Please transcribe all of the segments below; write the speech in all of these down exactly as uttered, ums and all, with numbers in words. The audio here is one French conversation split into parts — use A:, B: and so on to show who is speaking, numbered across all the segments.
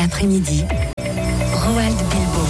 A: L'après-midi, Roald Bilbo.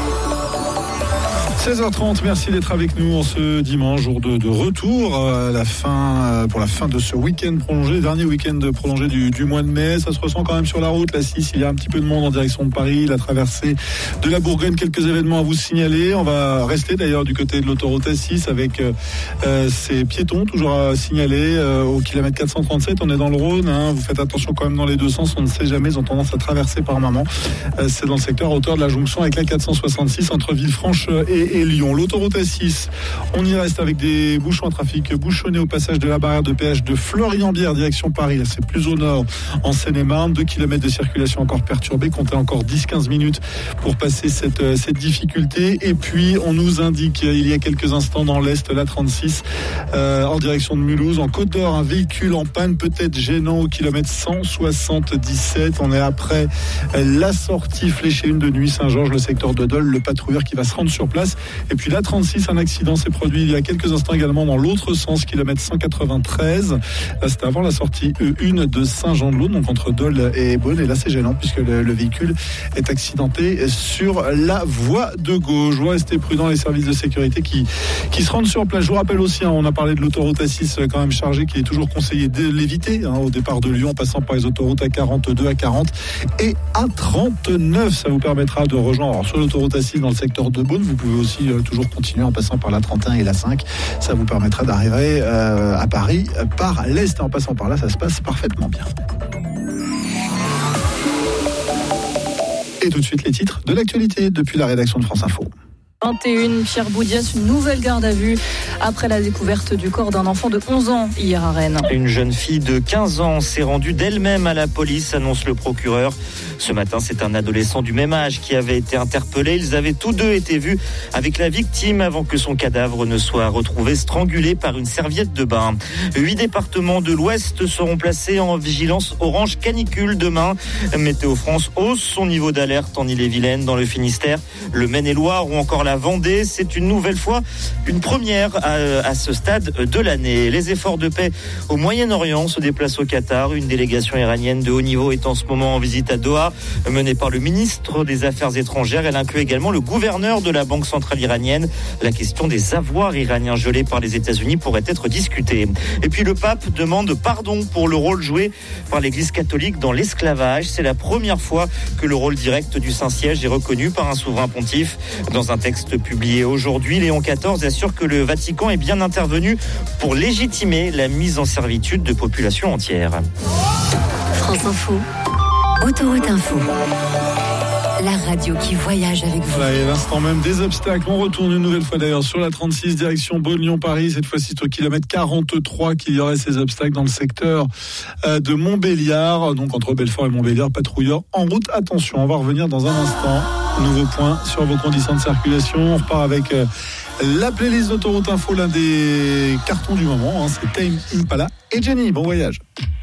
B: seize heures trente, merci d'être avec nous en ce dimanche, jour de, de retour à la fin, pour la fin de ce week-end prolongé, dernier week-end prolongé du, du mois de mai. Ça se ressent quand même sur la route, la six, il y a un petit peu de monde en direction de Paris, la traversée de la Bourgogne, quelques événements à vous signaler. On va rester d'ailleurs du côté de l'autoroute A six avec euh, ces piétons toujours à signaler euh, au kilomètre quatre cent trente-sept. On est dans le Rhône, hein, vous faites attention quand même dans les deux sens, on ne sait jamais, ils ont tendance à traverser par moment. Euh, c'est dans le secteur à hauteur de la jonction avec la quatre cent soixante-six entre Villefranche et, et Lyon. L'autoroute A six, on y reste avec des bouchons à trafic bouchonnés au passage de la barrière de péage de Florian-Bière direction Paris. Là, c'est plus au nord en Seine-et-Marne. deux kilomètres de circulation encore perturbée. Comptez encore dix à quinze minutes pour passer cette, cette difficulté. Et puis, on nous indique il y a quelques instants dans l'Est, la trente-six, euh, en direction de Mulhouse. En Côte d'Or, un véhicule en panne peut-être gênant au kilomètre cent soixante-dix-sept. On est après la sortie fléchée une de Nuit Saint-Georges, le secteur de Dole, le patrouilleur qui va se rendre sur place. Et puis la trente-six, un accident s'est produit il y a quelques instants également dans l'autre sens, kilomètre cent quatre-vingt-treize. Là, c'était avant la sortie E un de Saint-Jean-de-Laune, donc entre Dole et Beaune. Et là, c'est gênant puisque le, le véhicule est accidenté sur la voie de gauche. Vous restez prudents, les services de sécurité qui, qui se rendent sur place. Je vous rappelle aussi, hein, on a parlé de l'autoroute A six quand même chargée, qui est toujours conseillé de l'éviter, hein, au départ de Lyon, en passant par les autoroutes A quarante-deux, A quarante et A trente-neuf. Ça vous permettra de rejoindre, alors, sur l'autoroute A six dans le secteur de Beaune. Vous pouvez aussi euh, toujours continuer en passant par la trente et un et la cinq. Ça vous permettra d'arriver euh, à Paris euh, par l'Est. En passant par là, ça se passe parfaitement bien. Et tout de suite, les titres de l'actualité depuis la rédaction de France Info.
C: vingt et une, Pierre Boudias, une nouvelle garde à vue après la découverte du corps d'un enfant de onze ans hier à Rennes.
D: Une jeune fille de quinze ans s'est rendue d'elle-même à la police, annonce le procureur. Ce matin, c'est un adolescent du même âge qui avait été interpellé. Ils avaient tous deux été vus avec la victime avant que son cadavre ne soit retrouvé strangulé par une serviette de bain. Huit départements de l'Ouest seront placés en vigilance orange canicule demain. Météo France hausse son niveau d'alerte en Ille-et-Vilaine, dans le Finistère, le Maine-et-Loire ou encore la Vendée. C'est une nouvelle fois une première à, à ce stade de l'année. Les efforts de paix au Moyen-Orient se déplacent au Qatar. Une délégation iranienne de haut niveau est en ce moment en visite à Doha, menée par le ministre des Affaires étrangères. Elle inclut également le gouverneur de la Banque centrale iranienne. La question des avoirs iraniens gelés par les États-Unis pourrait être discutée. Et puis le pape demande pardon pour le rôle joué par l'Église catholique dans l'esclavage. C'est la première fois que le rôle direct du Saint-Siège est reconnu par un souverain pontife. Dans un texte publié aujourd'hui, Léon quatorze assure que le Vatican est bien intervenu pour légitimer la mise en servitude de populations entières.
A: France Info, Autoroute Info, la radio qui voyage avec vous.
B: Voilà, et à l'instant même des obstacles. On retourne une nouvelle fois d'ailleurs sur la trente-six, direction Beaune-Lyon-Paris. Cette fois-ci, c'est au kilomètre quarante-trois qu'il y aurait ces obstacles dans le secteur de Montbéliard. Donc entre Belfort et Montbéliard, patrouilleurs en route. Attention, on va revenir dans un instant. Nouveau point sur vos conditions de circulation. On repart avec euh, la playlist d'Autoroute Info, l'un des cartons du moment. Hein, c'est Tame Impala et Jenny. Bon voyage.